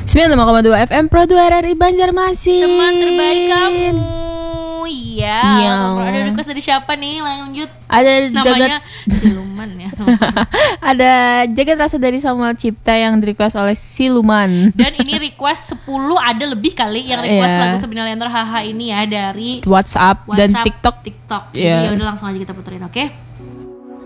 95,2 FM Pro 2 RRI Banjarmasin. Teman terbaik kamu. Iya. Ada request dari siapa nih? Lanjut. Ada namanya Siluman ya. Ada Jagat Rasa dari Samuel Cipta yang di request oleh Siluman. Dan ini request 10 ada lebih kali yang request lagu Sabina Leandro Haha ini ya dari WhatsApp dan TikTok. Jadi udah langsung aja kita puterin, oke?